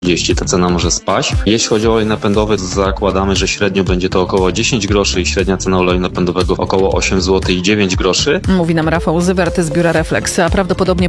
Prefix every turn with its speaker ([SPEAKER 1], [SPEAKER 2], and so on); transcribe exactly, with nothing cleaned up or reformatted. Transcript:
[SPEAKER 1] trzydzieści ta cena może spaść. Jeśli chodzi o olej napędowy, zakładamy, że średnio będzie to około dziesięć groszy i średnia cena oleju napędowego około osiem złotych i dziewięć groszy.
[SPEAKER 2] Mówi nam Rafał Zywert z Biura Reflex, a prawdopodobnie